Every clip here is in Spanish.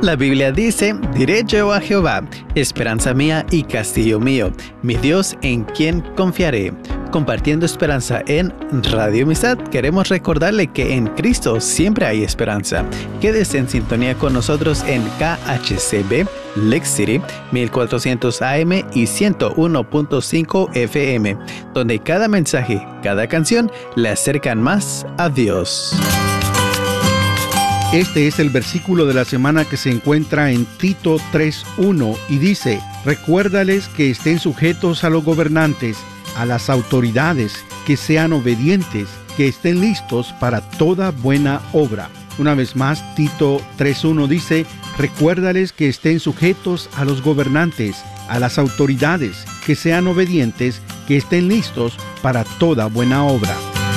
La Biblia dice, diré yo a Jehová, esperanza mía y castillo mío, mi Dios en quien confiaré. Compartiendo esperanza en Radio Amistad, queremos recordarle que en Cristo siempre hay esperanza. Quédese en sintonía con nosotros en KHCB, Lake City, 1400 AM y 101.5 FM, donde cada mensaje, cada canción le acercan más a Dios. Este es el versículo de la semana que se encuentra en Tito 3:1 y dice: recuérdales que estén sujetos a los gobernantes, a las autoridades, que sean obedientes, que estén listos para toda buena obra. Una vez más, Tito 3:1 dice: recuérdales que estén sujetos a los gobernantes, a las autoridades, que sean obedientes, que estén listos para toda buena obra.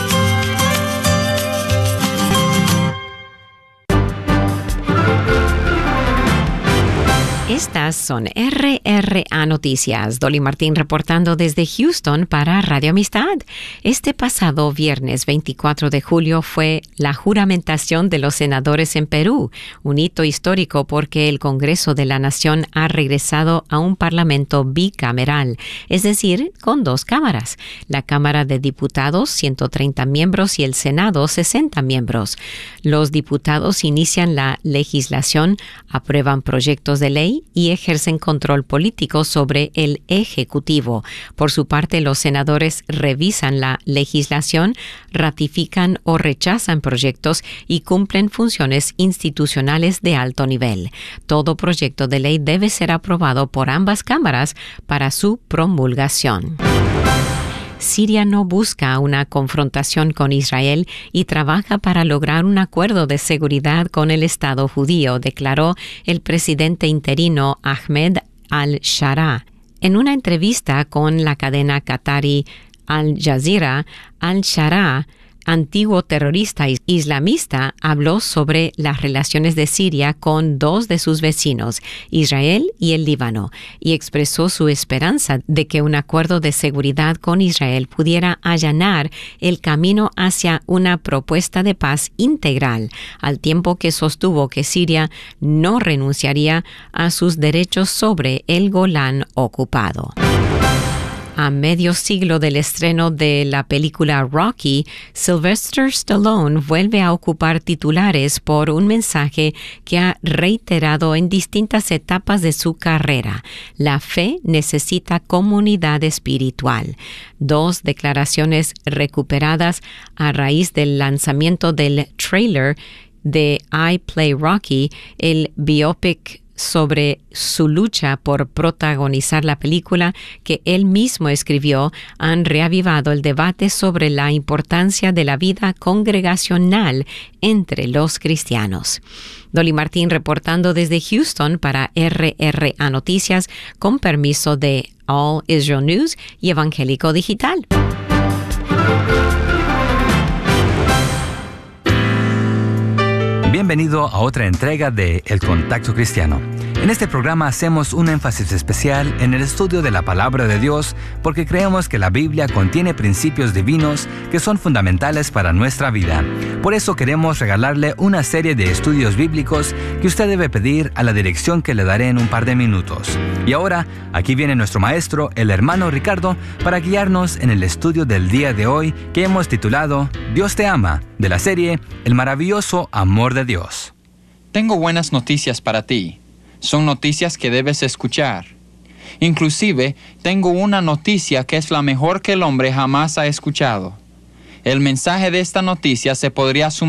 Estas son RRA Noticias. Dolly Martín reportando desde Houston para Radio Amistad. Este pasado viernes 24 de julio fue la juramentación de los senadores en Perú, un hito histórico porque el Congreso de la Nación ha regresado a un parlamento bicameral, es decir, con dos cámaras. La Cámara de Diputados, 130 miembros, y el Senado, 60 miembros. Los diputados inician la legislación, aprueban proyectos de ley y ejercen control político sobre el Ejecutivo. Por su parte, los senadores revisan la legislación, ratifican o rechazan proyectos y cumplen funciones institucionales de alto nivel. Todo proyecto de ley debe ser aprobado por ambas cámaras para su promulgación. Siria no busca una confrontación con Israel y trabaja para lograr un acuerdo de seguridad con el Estado judío, declaró el presidente interino Ahmed al-Shara. En una entrevista con la cadena qatarí Al Jazeera, al-Shara, antiguo terrorista islamista, habló sobre las relaciones de Siria con dos de sus vecinos, Israel y el Líbano, y expresó su esperanza de que un acuerdo de seguridad con Israel pudiera allanar el camino hacia una propuesta de paz integral, al tiempo que sostuvo que Siria no renunciaría a sus derechos sobre el Golán ocupado. A medio siglo del estreno de la película Rocky, Sylvester Stallone vuelve a ocupar titulares por un mensaje que ha reiterado en distintas etapas de su carrera. La fe necesita comunidad espiritual. Dos declaraciones recuperadas a raíz del lanzamiento del tráiler de I Play Rocky, el biopic sobre su lucha por protagonizar la película que él mismo escribió, han reavivado el debate sobre la importancia de la vida congregacional entre los cristianos. Dolly Martín reportando desde Houston para RRA Noticias con permiso de All Israel News y Evangélico Digital. Bienvenido a otra entrega de El Contacto Cristiano. En este programa hacemos un énfasis especial en el estudio de la Palabra de Dios porque creemos que la Biblia contiene principios divinos que son fundamentales para nuestra vida. Por eso queremos regalarle una serie de estudios bíblicos que usted debe pedir a la dirección que le daré en un par de minutos. Y ahora, aquí viene nuestro maestro, el hermano Ricardo, para guiarnos en el estudio del día de hoy que hemos titulado Dios te ama, de la serie El maravilloso amor de Dios. Tengo buenas noticias para ti. Son noticias que debes escuchar. Inclusive, tengo una noticia que es la mejor que el hombre jamás ha escuchado. El mensaje de esta noticia se podría sumar